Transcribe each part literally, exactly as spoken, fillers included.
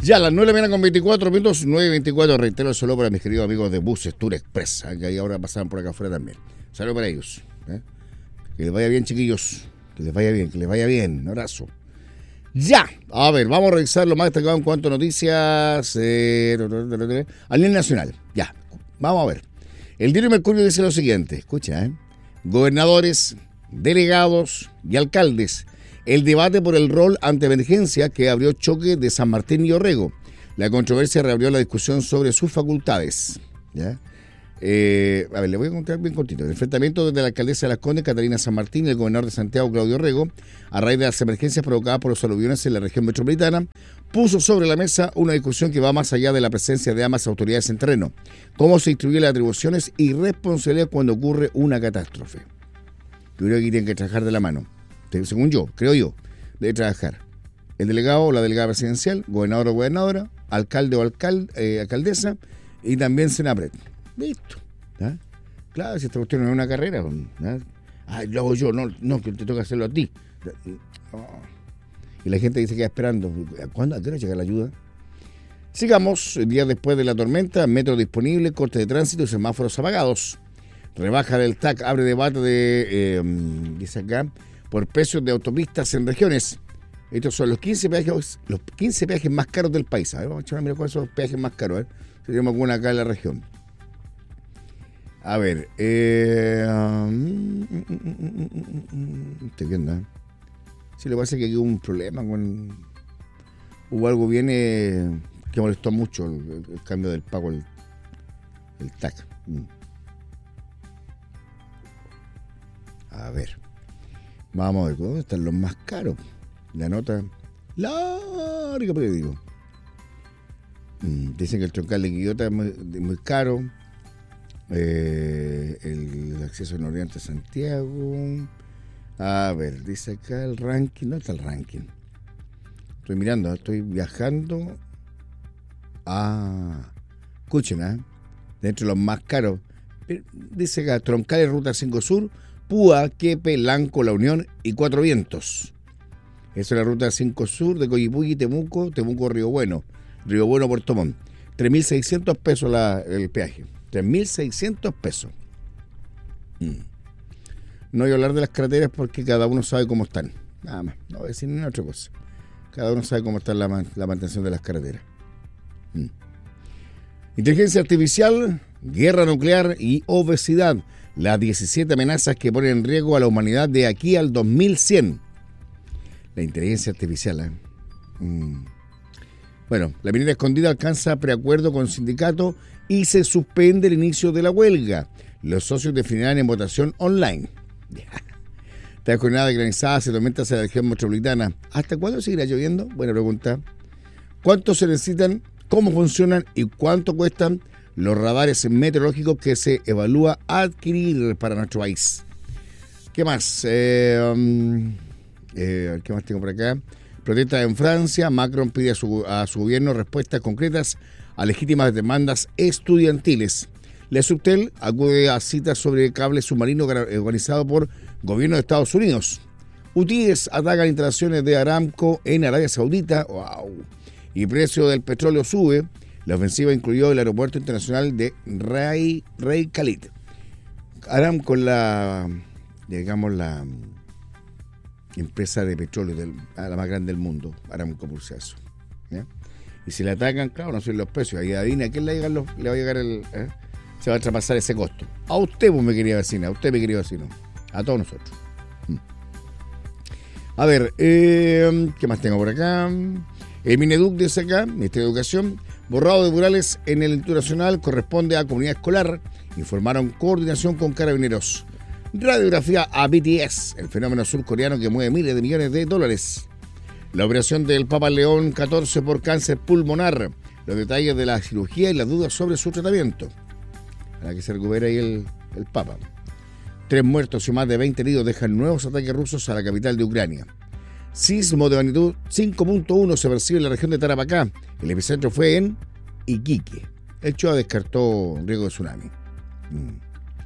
Ya, las nueve de la mañana con veinticuatro minutos, nueve y veinticuatro, reitero, solo para mis queridos amigos de Buses Tour Express, ¿eh? Que ahí ahora pasaban por acá afuera también. Saludos para ellos. ¿eh? Que les vaya bien, chiquillos. Que les vaya bien, que les vaya bien. Un abrazo. Ya, a ver, vamos a revisar lo más destacado en cuanto a noticias eh, a nivel nacional. Ya, vamos a ver. El diario Mercurio dice lo siguiente, escucha, ¿eh? Gobernadores, delegados y alcaldes. El debate por el rol ante emergencia que abrió choque de San Martín y Orrego. La controversia reabrió la discusión sobre sus facultades. ¿Ya? Eh, a ver, le voy a contar bien cortito. El enfrentamiento desde la alcaldesa de Las Condes, Catalina San Martín, y el gobernador de Santiago, Claudio Orrego, a raíz de las emergencias provocadas por los aluviones en la región metropolitana, puso sobre la mesa una discusión que va más allá de la presencia de ambas autoridades en terreno. Cómo se distribuyen las atribuciones y responsabilidades cuando ocurre una catástrofe. Yo creo que tienen que trabajar de la mano. Según yo, creo yo, debe trabajar el delegado o la delegada presidencial, gobernador o gobernadora, alcalde o alcalde, eh, alcaldesa y también Senapred. Listo. ¿Ah? Claro, si esta cuestión no es una carrera. ¿Ah? Ay, lo hago yo, no, no, que te toca hacerlo a ti. Oh. Y la gente dice que queda esperando. ¿Cuándo? ¿A qué hora llega la ayuda? Sigamos, días después de la tormenta, metro disponible, corte de tránsito y semáforos apagados. Rebaja del T A C, abre debate de, eh, dice acá, por precios de autopistas en regiones. Estos son los quince peajes, los quince peajes más caros del país. A ver, vamos a echar una mirada cuáles son los peajes más caros. A ver, si tenemos alguna acá en la región. A ver, eh, ¿usted qué anda? Si le pasa que aquí hubo un problema con... Hubo algo bien eh, que molestó mucho el, el cambio del pago, el, el T A C. A ver. Vamos a ver, ¿dónde están los más caros? La nota larga, pero digo. Mm, dicen que el troncal de Quillota es muy, muy caro. Eh, el, el acceso en Oriente a Santiago. A ver, dice acá el ranking. ¿Dónde está el ranking? Estoy mirando, estoy viajando. Ah, escuchen, ¿eh? Dentro de los más caros. Dice acá, troncales Ruta cinco Sur, Púa, Quepe, Lanco, La Unión y Cuatro Vientos. Esa es la ruta cinco Sur de Coyipulli, Temuco, Temuco, Río Bueno, Río Bueno, Puerto Montt. tres mil seiscientos pesos la, el peaje. tres mil seiscientos pesos. Mm. No voy a hablar de las carreteras porque cada uno sabe cómo están. Nada más, no voy a decir ni otra cosa. Cada uno sabe cómo está la, la mantención de las carreteras. Mm. Inteligencia artificial, guerra nuclear y obesidad. Las diecisiete amenazas que ponen en riesgo a la humanidad de aquí al dos mil cien. La inteligencia artificial. ¿eh? Mm. Bueno, la minera escondida alcanza preacuerdo con sindicato y se suspende el inicio de la huelga. Los socios definirán en votación online. Esta jornada granizada se tormenta hacia la región metropolitana. ¿Hasta cuándo seguirá lloviendo? Buena pregunta. ¿Cuánto se necesitan? ¿Cómo funcionan? ¿Y cuánto cuestan los radares meteorológicos que se evalúa adquirir para nuestro país? ¿Qué más? Eh, um, eh, ¿Qué más tengo por acá? Protesta en Francia. Macron pide a su, a su gobierno respuestas concretas a legítimas demandas estudiantiles. La Subtel acude a citas sobre cable submarino organizado por gobierno de Estados Unidos. Hutíes atacan instalaciones de Aramco en Arabia Saudita. ¡Wow! Y precio del petróleo sube. La ofensiva incluyó el aeropuerto internacional de Rey, Rey Khalid. Aramco, la, digamos, la empresa de petróleo del, la más grande del mundo. Aramco, por si eso. ¿Ya? Y si le atacan, claro, no son los precios. Ahí adivina, ¿a quién le, los, le va a llegar el... Eh? Se va a traspasar ese costo. A usted, pues, mi querida vecina, a usted, mi querido vecino. A todos nosotros. Hmm. A ver, eh, ¿qué más tengo por acá? El Mineduc dice acá, Ministerio de Educación, borrado de murales en el internacional corresponde a comunidad escolar. Informaron coordinación con carabineros. Radiografía a B T S, el fenómeno surcoreano que mueve miles de millones de dólares. La operación del Papa León catorce por cáncer pulmonar. Los detalles de la cirugía y las dudas sobre su tratamiento. Para que se recupere ahí el, el Papa. Tres muertos y más de veinte heridos dejan nuevos ataques rusos a la capital de Ucrania. Sismo de magnitud cinco punto uno se percibe en la región de Tarapacá. El epicentro fue en Iquique. El Choa descartó riesgo de tsunami. Mm.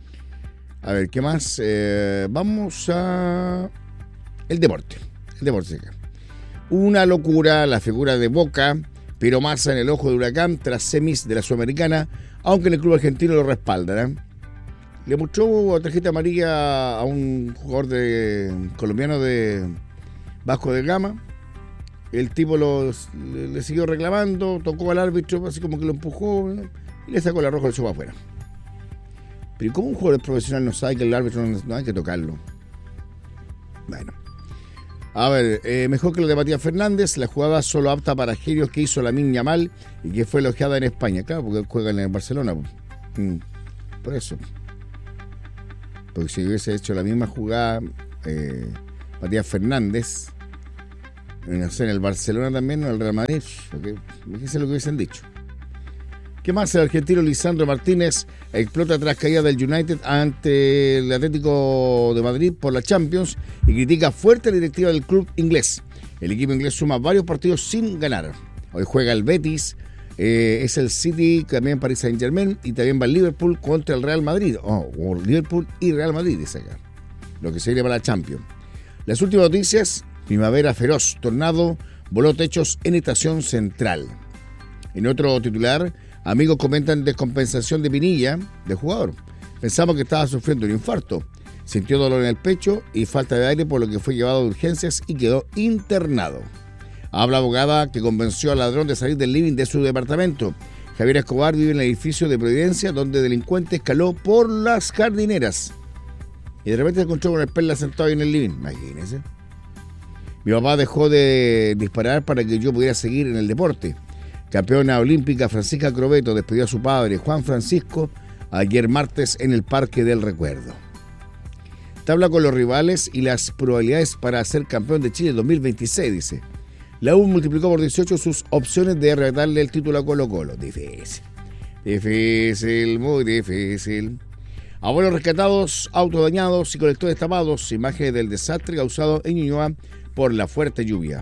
A ver, ¿qué más? Eh, vamos a... El deporte. El deporte acá. Una locura, la figura de Boca Piero Massa en el ojo del huracán tras semis de la Sudamericana, aunque en el club argentino lo respaldan. ¿eh? Le mostró tarjeta amarilla a un jugador de, colombiano de Vasco de Gama. El tipo los, le, le siguió reclamando, tocó al árbitro, así como que lo empujó, ¿no? Y le sacó la roja y lo echó para afuera. Pero ¿cómo un jugador profesional no sabe que el árbitro no, no hay que tocarlo? Bueno. A ver, eh, mejor que lo de Matías Fernández, la jugada solo apta para genios que hizo Lamine Yamal y que fue elogiada en España. Claro, porque juega en Barcelona. Mm, por eso. Porque si hubiese hecho la misma jugada eh, Matías Fernández, no sé, en el Barcelona también, o en el Real Madrid, porque, fíjense lo que hubiesen dicho. ¿Qué más? El argentino Lisandro Martínez explota tras caída del United ante el Atlético de Madrid por la Champions y critica fuerte a la directiva del club inglés. El equipo inglés suma varios partidos sin ganar. Hoy juega el Betis, eh, es el City, también Paris Saint-Germain y también va el Liverpool contra el Real Madrid. Oh, o Liverpool y Real Madrid, dice acá. Lo que se viene para la Champions. Las últimas noticias: primavera feroz, tornado voló techos en Estación Central. En otro titular, amigos comentan descompensación de Pinilla, de jugador. Pensamos que estaba sufriendo un infarto. Sintió dolor en el pecho y falta de aire, por lo que fue llevado de urgencias y quedó internado. Habla abogada que convenció al ladrón de salir del living de su departamento. Javier Escobar vive en el edificio de Providencia, donde delincuente escaló por las jardineras. Y de repente se encontró con el perla sentado ahí en el living. Imagínense. Mi papá dejó de disparar para que yo pudiera seguir en el deporte. Campeona olímpica Francisca Crobeto despidió a su padre, Juan Francisco, ayer martes en el Parque del Recuerdo. Tabla con los rivales y las probabilidades para ser campeón de Chile dos mil veintiséis, dice. La U multiplicó por dieciocho sus opciones de arrebatarle el título a Colo-Colo. Difícil, difícil, muy difícil. Abuelos rescatados, autos dañados y colectores tapados, imágenes del desastre causado en Ñuñoa por la fuerte lluvia.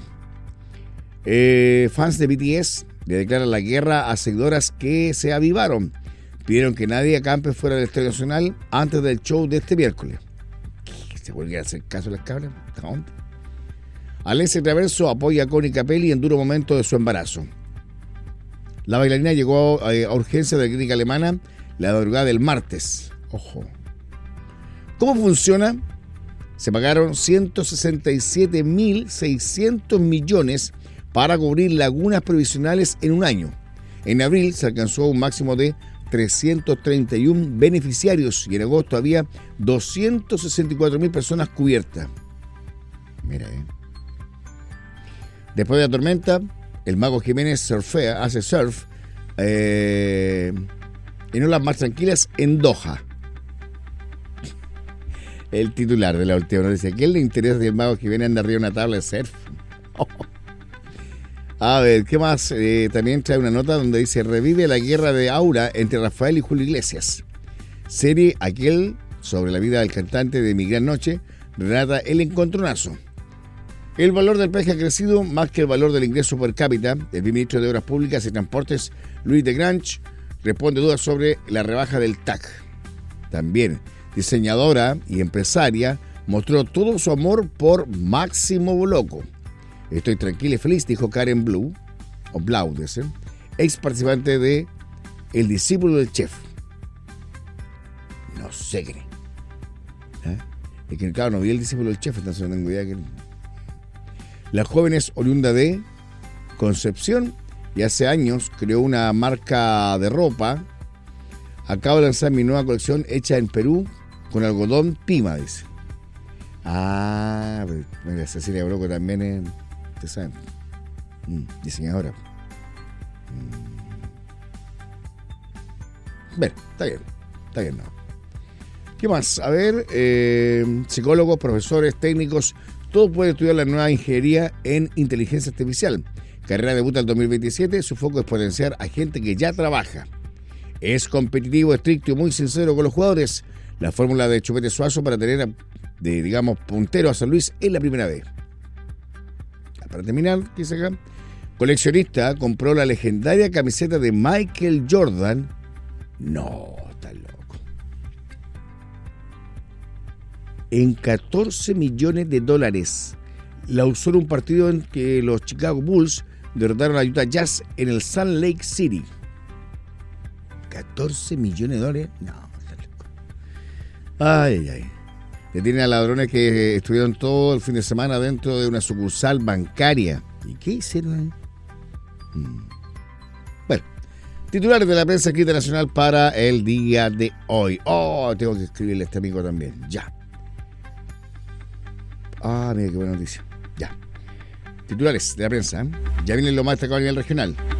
Eh, fans de B T S le declaran la guerra a seguidoras que se avivaron. Pidieron que nadie acampe fuera del Estadio Nacional antes del show de este miércoles. ¿Se vuelve a hacer caso a las cabras? Alessia Traverso apoya a Connie Capelli en duro momento de su embarazo. La bailarina llegó a, a urgencia de la clínica alemana la madrugada del martes. Ojo. ¿Cómo funciona? Se pagaron ciento sesenta y siete mil seiscientos millones para cubrir lagunas previsionales en un año. En abril se alcanzó un máximo de trescientos treinta y uno beneficiarios y en agosto había doscientos sesenta y cuatro mil personas cubiertas. Mira, eh. Después de la tormenta, el Mago Jiménez surfea, hace surf eh, en olas más tranquilas en Doha. El titular de la última noticia. ¿A quién le interesa si el Mago Jiménez anda arriba de una tabla de surf? Oh. A ver, ¿qué más? Eh, también trae una nota donde dice: revive la guerra de aura entre Rafael y Julio Iglesias. Serie Aquel, sobre la vida del cantante de Mi Gran Noche, relata el encontronazo. El valor del peaje ha crecido más que el valor del ingreso per cápita. El ministro de Obras Públicas y Transportes, Luis de Grange, responde dudas sobre la rebaja del T A C. También, diseñadora y empresaria, mostró todo su amor por Máximo Boloco. Estoy tranquila y feliz, dijo Karen Blue, o Blau, dice, ex participante de El discípulo del chef. No sé qué. ¿Eh? Es que, claro, no vi El discípulo del chef, entonces no tengo idea que... La joven es oriunda de Concepción y hace años creó una marca de ropa. Acabo de lanzar mi nueva colección hecha en Perú con algodón Pima, dice. Ah, mira, Cecilia Broco también es, usted sabe, mm, diseñadora. Mm. Bueno, está bien, está bien, ¿no? ¿Qué más? A ver, eh, psicólogos, profesores, técnicos, todo puede estudiar la nueva ingeniería en inteligencia artificial. Carrera debuta en dos mil veintisiete, su foco es potenciar a gente que ya trabaja. Es competitivo, estricto y muy sincero con los jugadores. La fórmula de Chupete Suazo para tener, de, digamos, puntero a San Luis es la primera vez. Para terminar, ¿qué dice acá? Coleccionista compró la legendaria camiseta de Michael Jordan. No, está loco. En catorce millones de dólares. La usó en un partido en que los Chicago Bulls derrotaron a Utah Jazz en el Salt Lake City. catorce millones de dólares. No, está loco. Ay, ay. Detienen a ladrones que estuvieron todo el fin de semana dentro de una sucursal bancaria. ¿Y qué hicieron ahí? Hmm. Bueno, titulares de la prensa escrita nacional para el día de hoy. Oh, tengo que escribirle a este amigo también. Ya. Ah, mira qué buena noticia. Ya. Titulares de la prensa. ¿eh? Ya vienen lo más destacado a nivel regional.